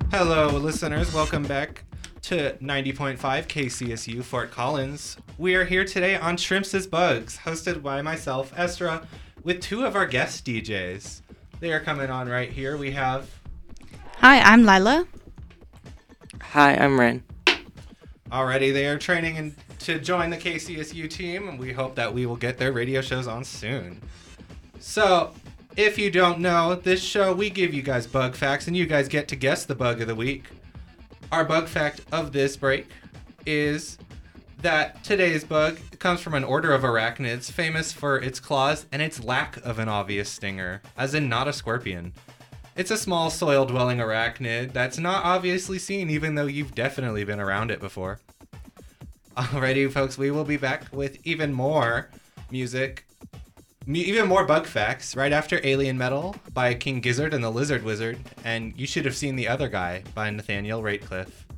Hello, listeners. Welcome back to 90.5 KCSU Fort Collins. We are here today on Shrimps is Bugs, hosted by myself, Estra, with two of our guest DJs. They are coming on right here. We have... Hi, I'm Lila. Hi, I'm Ren. Already, they are training to join the KCSU team, and we hope that we will get their radio shows on soon. So, if you don't know, this show, we give you guys bug facts, and you guys get to guess the bug of the week. Our bug fact of this break is that today's bug comes from an order of arachnids famous for its claws and its lack of an obvious stinger, as in not a scorpion. It's a small soil-dwelling arachnid that's not obviously seen, even though you've definitely been around it before. Alrighty, folks, we will be back with even more music, even more bug facts, right after Alien Metal by King Gizzard and the Lizard Wizard, and You Should Have Seen the Other Guy by Nathaniel Ratecliffe.